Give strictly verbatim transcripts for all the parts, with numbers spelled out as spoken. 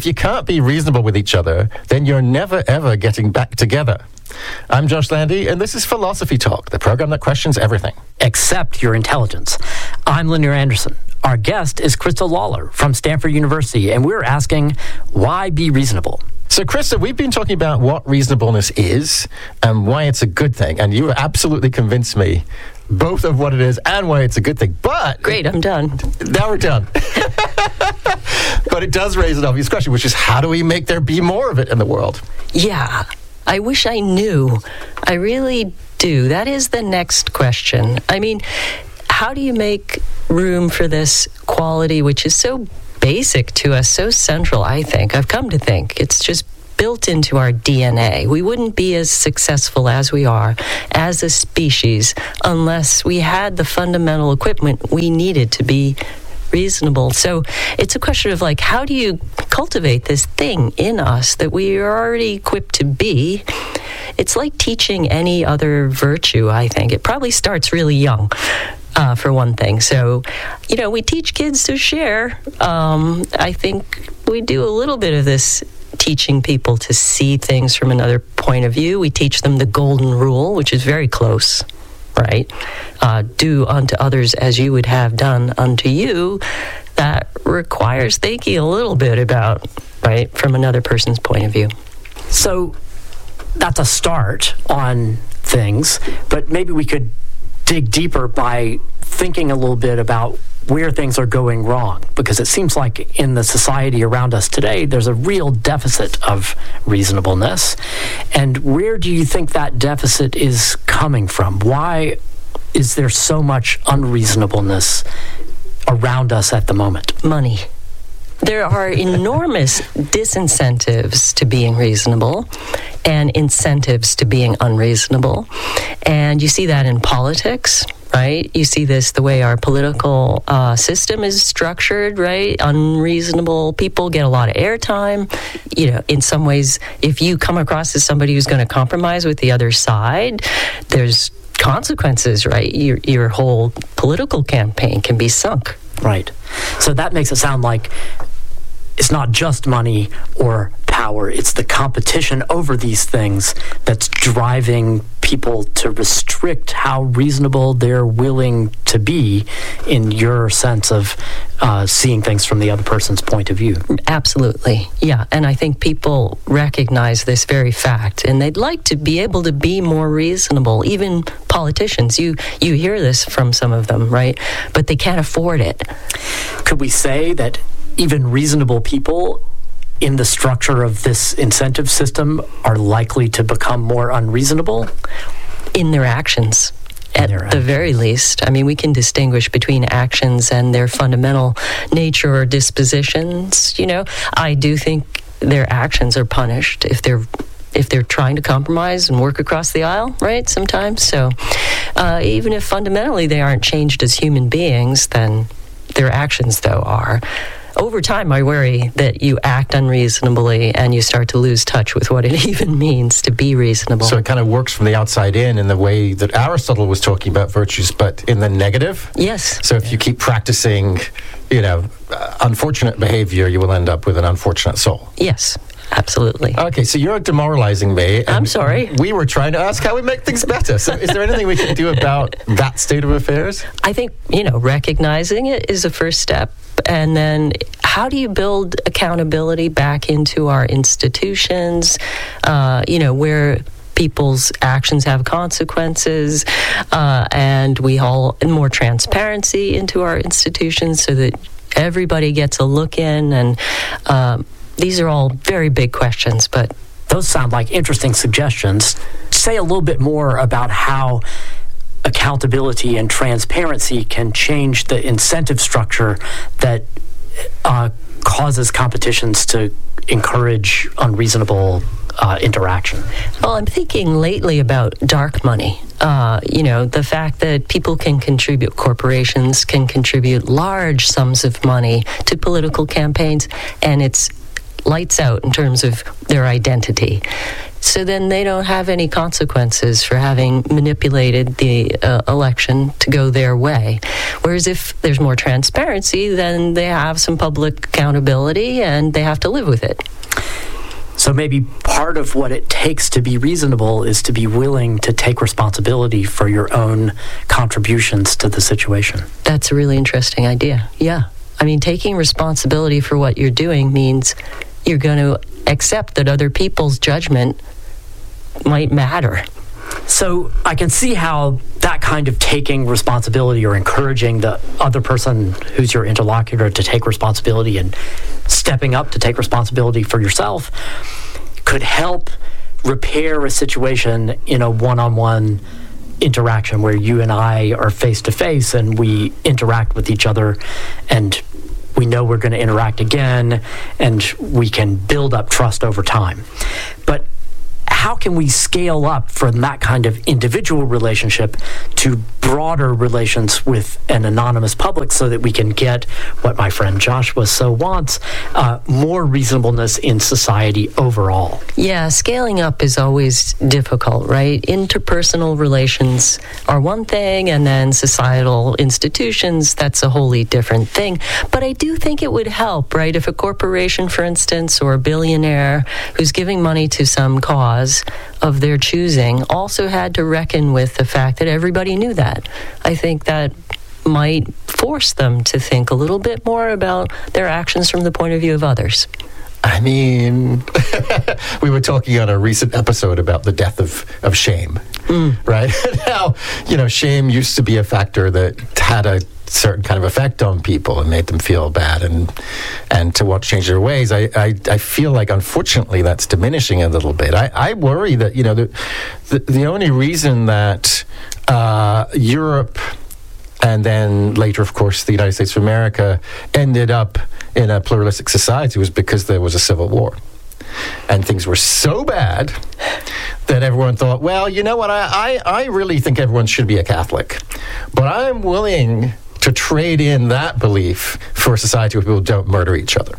if you can't be reasonable with each other, then you're never, ever getting back together. I'm Josh Landy, and this is Philosophy Talk, the program that questions everything. Except your intelligence. I'm Lanier Anderson. Our guest is Krista Lawler from Stanford University, and we're asking, why be reasonable? So, Krista, we've been talking about what reasonableness is and why it's a good thing, and you absolutely convinced me both of what it is and why it's a good thing. But great, I'm done. Now we're done. But it does raise an obvious question, which is how do we make there be more of it in the world? Yeah, I wish I knew. I really do. That is the next question. I mean, how do you make room for this quality, which is so basic to us, so central, I think. I've come to think it's just built into our D N A. We wouldn't be as successful as we are as a species unless we had the fundamental equipment we needed to be reasonable. So it's a question of like, how do you cultivate this thing in us that we are already equipped to be? It's like teaching any other virtue, I think. It probably starts really young. Uh, for one thing. So, you know, we teach kids to share. Um, I think we do a little bit of this teaching people to see things from another point of view. We teach them the golden rule, which is very close, right? Uh, do unto others as you would have done unto you. That requires thinking a little bit about, right, from another person's point of view. So that's a start on things, but maybe we could dig deeper by thinking a little bit about where things are going wrong, because it seems like in the society around us today, there's a real deficit of reasonableness. And where do you think that deficit is coming from? Why is there so much unreasonableness around us at the moment? Money. There are enormous disincentives to being reasonable and incentives to being unreasonable. And you see that in politics, right? You see this the way our political uh, system is structured, right? Unreasonable people get a lot of airtime. You know, in some ways, if you come across as somebody who's going to compromise with the other side, there's consequences, right? Your, your whole political campaign can be sunk. Right. So that makes it sound like it's not just money or power. It's the competition over these things that's driving people to restrict how reasonable they're willing to be in your sense of uh, seeing things from the other person's point of view. Absolutely. Yeah. And I think people recognize this very fact, and they'd like to be able to be more reasonable. Even politicians, you, you hear this from some of them, right? But they can't afford it. Could we say that even reasonable people in the structure of this incentive system are likely to become more unreasonable? In their actions, in at their the actions. very least. I mean, we can distinguish between actions and their fundamental nature or dispositions. You know, I do think their actions are punished if they're if they're trying to compromise and work across the aisle, right, sometimes. So uh, even if fundamentally they aren't changed as human beings, then their actions, though, are. Over time, I worry that you act unreasonably and you start to lose touch with what it even means to be reasonable. So it kind of works from the outside in in the way that Aristotle was talking about virtues, but in the negative? Yes. So if you keep practicing, you know, uh, unfortunate behavior, you will end up with an unfortunate soul. Yes. Absolutely. Okay, so you're demoralizing me. I'm sorry. We were trying to ask how we make things better. So is there anything we can do about that state of affairs? I think, you know, recognizing it is a first step. And then how do you build accountability back into our institutions, uh, you know, where people's actions have consequences, uh, and we all, and more transparency into our institutions so that everybody gets a look in. And um, these are all very big questions, but those sound like interesting suggestions. Say a little bit more about how accountability and transparency can change the incentive structure that uh, causes competitions to encourage unreasonable uh, interaction. Well, I'm thinking lately about dark money. Uh, you know, the fact that people can contribute, corporations can contribute large sums of money to political campaigns, and it's lights out in terms of their identity. So then they don't have any consequences for having manipulated the uh, election to go their way. Whereas if there's more transparency, then they have some public accountability and they have to live with it. So maybe part of what it takes to be reasonable is to be willing to take responsibility for your own contributions to the situation. That's a really interesting idea. Yeah. I mean, taking responsibility for what you're doing means you're going to accept that other people's judgment might matter. So I can see how that kind of taking responsibility or encouraging the other person who's your interlocutor to take responsibility and stepping up to take responsibility for yourself could help repair a situation in a one-on-one interaction where you and I are face-to-face and we interact with each other and we know we're going to interact again and we can build up trust over time. But how can we scale up from that kind of individual relationship to broader relations with an anonymous public so that we can get what my friend Joshua so wants, uh, more reasonableness in society overall? Yeah, scaling up is always difficult, right? Interpersonal relations are one thing, and then societal institutions, that's a wholly different thing. But I do think it would help, right? If a corporation, for instance, or a billionaire who's giving money to some cause of their choosing also had to reckon with the fact that everybody knew that. I think that might force them to think a little bit more about their actions from the point of view of others. I mean, we were talking on a recent episode about the death of, of shame, mm. right? How, you know, shame used to be a factor that had a certain kind of effect on people and made them feel bad and and to want to change their ways. I, I, I feel like, unfortunately, that's diminishing a little bit. I, I worry that, you know, the, the, the only reason that uh, Europe and then later, of course, the United States of America ended up in a pluralistic society was because there was a civil war. And things were so bad that everyone thought, well, you know what, I, I, I really think everyone should be a Catholic. But I'm willing to trade in that belief for a society where people don't murder each other.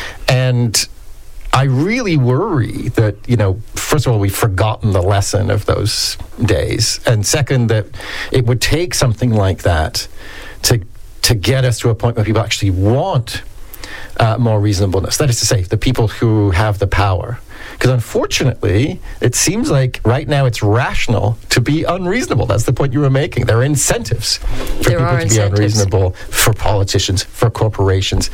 And I really worry that, you know, first of all, we've forgotten the lesson of those days. And second, that it would take something like that to to get us to a point where people actually want uh, more reasonableness. That is to say, the people who have the power. Because unfortunately, it seems like right now it's rational to be unreasonable. That's the point you were making. There are incentives for there people to incentives. be unreasonable, for politicians, for corporations.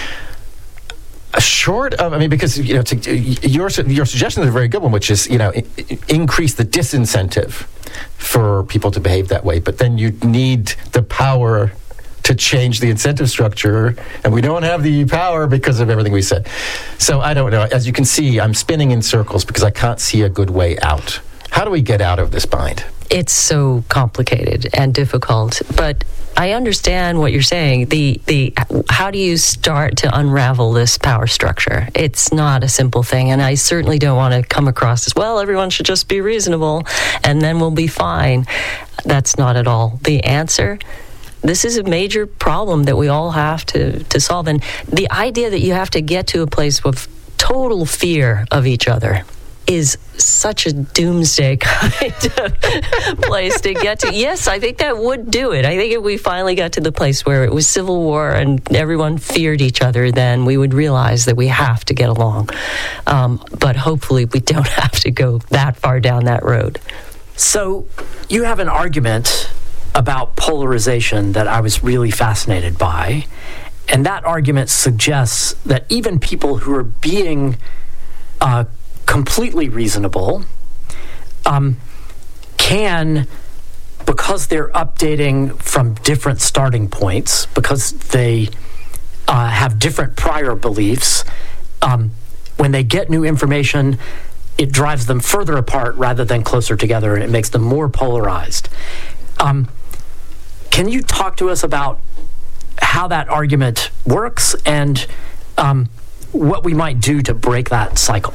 Short of, I mean, because, you know, to, your your suggestion is a very good one, which is, you know, I- increase the disincentive for people to behave that way. But then you need the power to change the incentive structure, and we don't have the power because of everything we said. So I don't know. As you can see, I'm spinning in circles because I can't see a good way out. How do we get out of this bind? It's so complicated and difficult, but I understand what you're saying. The the how do you start to unravel this power structure? It's not a simple thing, and I certainly don't want to come across as, well, everyone should just be reasonable and then we'll be fine. That's not at all the answer. This is a major problem that we all have to, to solve. And the idea that you have to get to a place of total fear of each other is such a doomsday kind of place to get to. Yes, I think that would do it. I think if we finally got to the place where it was civil war and everyone feared each other, then we would realize that we have to get along. Um, but hopefully we don't have to go that far down that road. So you have an argument about polarization that I was really fascinated by. And that argument suggests that even people who are being uh, completely reasonable um, can, because they're updating from different starting points, because they uh, have different prior beliefs, um, when they get new information, it drives them further apart rather than closer together, and it makes them more polarized. Um, can you talk to us about how that argument works and um, what we might do to break that cycle?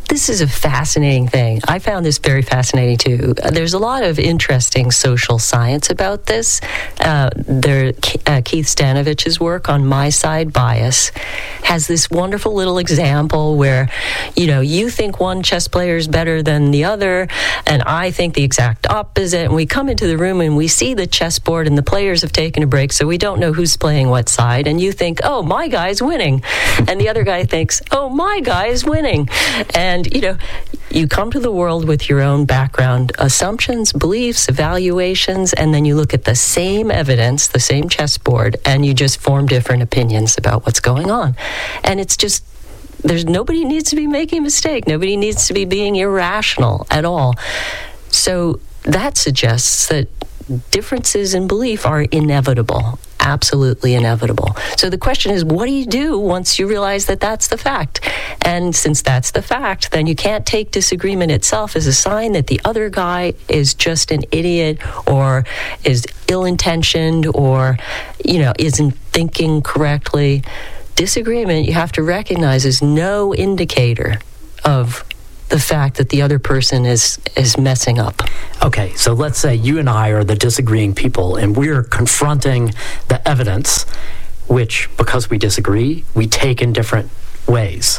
this is a fascinating thing. I found this very fascinating too. There's a lot of interesting social science about this. Uh, there, uh, Keith Stanovich's work on My Side Bias has this wonderful little example where, you know, you think one chess player is better than the other, and I think the exact opposite. And we come into the room and we see the chessboard, and the players have taken a break, so we don't know who's playing what side. And you think, oh, my guy's winning, and the other guy thinks, oh, my guy's winning. And And, you know, you come to the world with your own background assumptions, beliefs, evaluations, and then you look at the same evidence, the same chessboard, and you just form different opinions about what's going on. And it's just, there's nobody needs to be making a mistake. Nobody needs to be being irrational at all. So that suggests that differences in belief are inevitable, absolutely inevitable. So the question is, what do you do once you realize that that's the fact? And since that's the fact, then you can't take disagreement itself as a sign that the other guy is just an idiot or is ill-intentioned or, you know, isn't thinking correctly. Disagreement, you have to recognize, is no indicator of the fact that the other person is is messing up. Okay, so let's say you and I are the disagreeing people, and we're confronting the evidence, which, because we disagree, we take in different ways.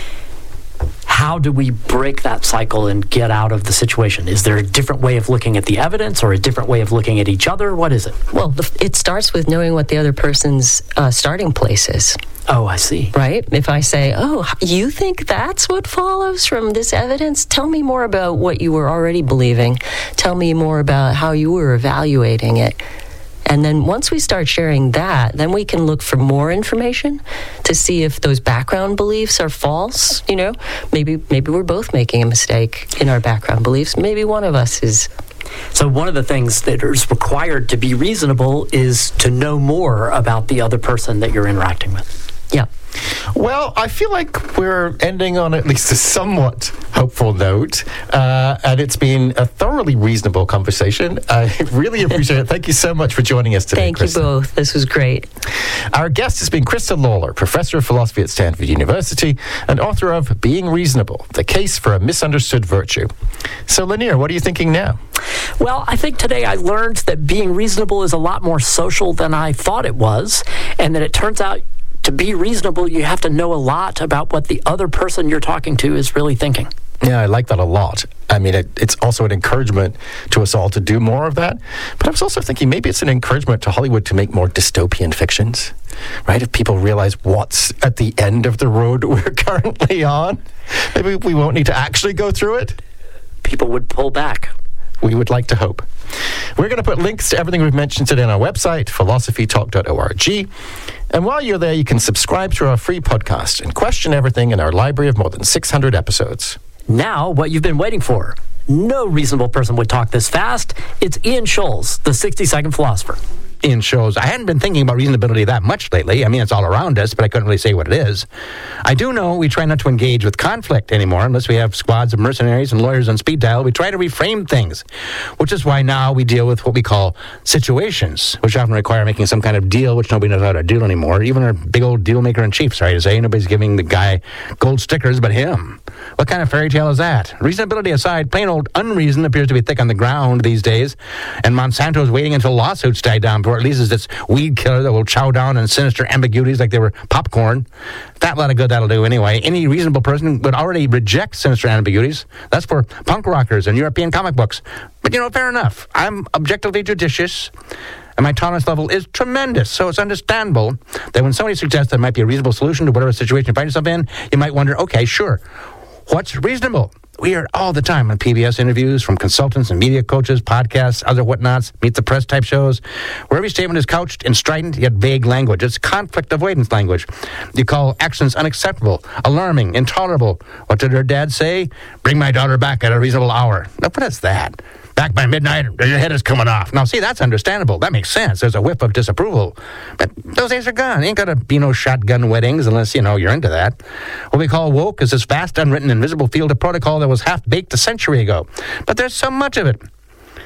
How do we break that cycle and get out of the situation? Is there a different way of looking at the evidence or a different way of looking at each other? What is it? Well, the, it starts with knowing what the other person's uh, starting place is. Oh, I see. Right? If I say, oh, you think that's what follows from this evidence? Tell me more about what you were already believing. Tell me more about how you were evaluating it. And then once we start sharing that, then we can look for more information to see if those background beliefs are false. You know, maybe maybe we're both making a mistake in our background beliefs. Maybe one of us is. So one of the things that is required to be reasonable is to know more about the other person that you're interacting with. Yeah. Well, I feel like we're ending on at least a somewhat hopeful note, uh, and it's been a thoroughly reasonable conversation. I really appreciate it. Thank you so much for joining us today, Thank Krista. you both. This was great. Our guest has been Krista Lawler, professor of philosophy at Stanford University and author of Being Reasonable, The Case for a Misunderstood Virtue. So, Lanier, what are you thinking now? Well, I think today I learned that being reasonable is a lot more social than I thought it was, and that it turns out to be reasonable, you have to know a lot about what the other person you're talking to is really thinking. Yeah, I like that a lot. I mean, it, it's also an encouragement to us all to do more of that. But I was also thinking maybe it's an encouragement to Hollywood to make more dystopian fictions, right? If people realize what's at the end of the road we're currently on, maybe we won't need to actually go through it. People would pull back. We would like to hope. We're going to put links to everything we've mentioned today on our website, philosophy talk dot org. And while you're there, you can subscribe to our free podcast and question everything in our library of more than six hundred episodes. Now, what you've been waiting for. No reasonable person would talk this fast. It's Ian Scholes, the sixty-second philosopher. Ian Scholes. I hadn't been thinking about reasonability that much lately. I mean, it's all around us, but I couldn't really say what it is. I do know we try not to engage with conflict anymore unless we have squads of mercenaries and lawyers on speed dial. We try to reframe things, which is why now we deal with what we call situations, which often require making some kind of deal, which nobody knows how to do anymore. Even our big old deal maker in chief, sorry to say, nobody's giving the guy gold stickers but him. What kind of fairy tale is that? Reasonability aside, plain old unreason appears to be thick on the ground these days, and Monsanto's waiting until lawsuits die down before it releases its weed killer that will chow down on sinister ambiguities like they were popcorn. That lot of good that'll do anyway. Any reasonable person would already reject sinister ambiguities. That's for punk rockers and European comic books. But, you know, fair enough. I'm objectively judicious, and my tolerance level is tremendous, so it's understandable that when somebody suggests there might be a reasonable solution to whatever situation you find yourself in, you might wonder, okay, sure, what's reasonable? We hear it all the time on P B S interviews from consultants and media coaches, podcasts, other whatnots, meet the press type shows, where every statement is couched in strident yet vague language. It's conflict avoidance language. You call actions unacceptable, alarming, intolerable. What did her dad say? Bring my daughter back at a reasonable hour. Now, what is that? Back by midnight, your head is coming off. Now, see, that's understandable. That makes sense. There's a whiff of disapproval. But those days are gone. Ain't gonna be no shotgun weddings unless, you know, you're into that. What we call woke is this vast, unwritten, invisible field of protocol that was half-baked a century ago. But there's so much of it.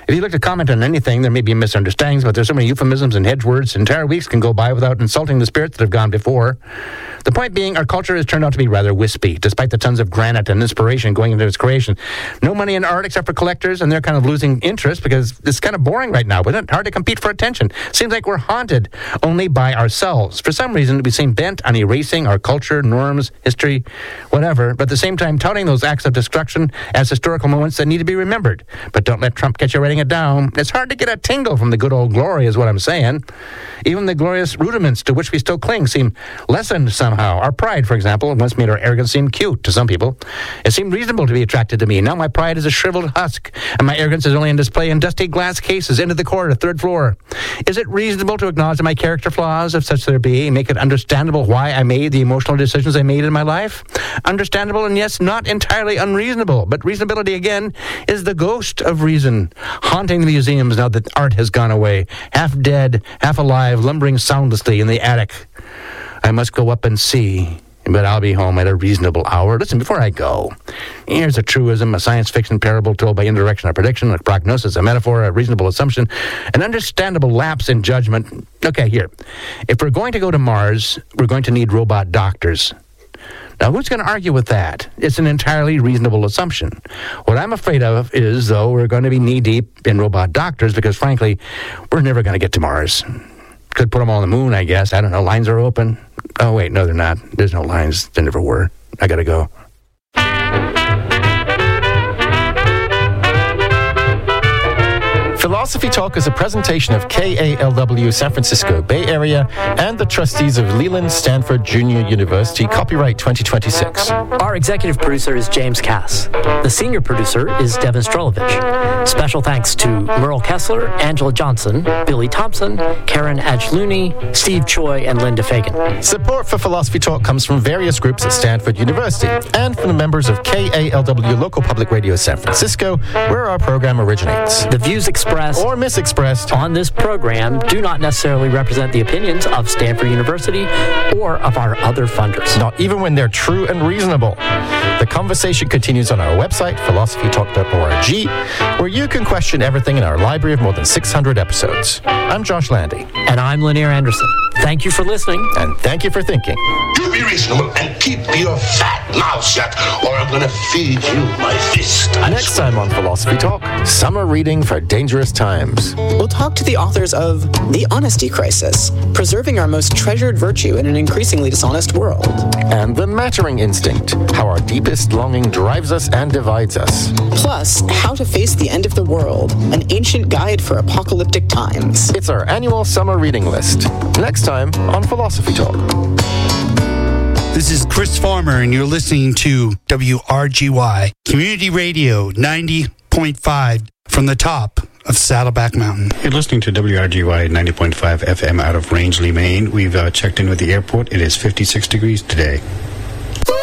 If you look to comment on anything, there may be misunderstandings, but there's so many euphemisms and hedge words, entire weeks can go by without insulting the spirits that have gone before. The point being, our culture has turned out to be rather wispy, despite the tons of granite and inspiration going into its creation. No money in art except for collectors, and they're kind of losing interest because it's kind of boring right now, isn't it? Hard to compete for attention. Seems like we're haunted only by ourselves. For some reason, we seem bent on erasing our culture, norms, history, whatever, but at the same time touting those acts of destruction as historical moments that need to be remembered. But don't let Trump get you writing it down. It's hard to get a tingle from the good old glory, is what I'm saying. Even the glorious rudiments to which we still cling seem lessened somehow. Our pride, for example, once made our arrogance seem cute to some people. It seemed reasonable to be attracted to me. Now my pride is a shriveled husk, and my arrogance is only on display in dusty glass cases into the corridor, third floor. Is it reasonable to acknowledge my character flaws, if such there be, make it understandable why I made the emotional decisions I made in my life? Understandable and yes, not entirely unreasonable, but reasonability, again, is the ghost of reason, haunting the museums now that art has gone away, half dead, half alive, lumbering soundlessly in the attic. I must go up and see, but I'll be home at a reasonable hour. Listen, before I go, here's a truism, a science fiction parable told by indirection, a prediction, a prognosis, a metaphor, a reasonable assumption, an understandable lapse in judgment. Okay, here. If we're going to go to Mars, we're going to need robot doctors. Now, who's going to argue with that? It's an entirely reasonable assumption. What I'm afraid of is, though, we're going to be knee-deep in robot doctors because, frankly, we're never going to get to Mars. Could put them on the moon, I guess. I don't know. Lines are open. Oh, wait, no, they're not. There's no lines. There never were. I gotta go. Philosophy Talk is a presentation of K A L W San Francisco Bay Area and the trustees of Leland Stanford Junior University, copyright twenty twenty-six. Our executive producer is James Cass. The senior producer is Devin Strolovich. Special thanks to Merle Kessler, Angela Johnson, Billy Thompson, Karen Adjluni, Steve Choi, and Linda Fagan. Support for Philosophy Talk comes from various groups at Stanford University and from the members of K A L W Local Public Radio San Francisco, where our program originates. The views expressed or misexpressed on this program do not necessarily represent the opinions of Stanford University or of our other funders. Not even when they're true and reasonable. The conversation continues on our website, philosophy talk dot org, where you can question everything in our library of more than six hundred episodes. I'm Josh Landy. And I'm Lanier Anderson. Thank you for listening. And thank you for thinking. You be reasonable and keep your fat mouth shut, or I'm going to feed you my fist. Next time on Philosophy Talk, summer reading for dangerous times. We'll talk to the authors of The Honesty Crisis, Preserving Our Most Treasured Virtue in an Increasingly Dishonest World. And The Mattering Instinct, How Our Deepest Longing Drives Us and Divides Us. Plus, How to Face the End of the World, an ancient guide for apocalyptic times. It's our annual summer reading list. Next time on Philosophy Talk. This is Chris Farmer, and you're listening to W R G Y, Community Radio ninety point five from the top of Saddleback Mountain. You're listening to W R G Y ninety point five F M out of Rangeley, Maine. We've uh, checked in with the airport. It is fifty-six degrees today.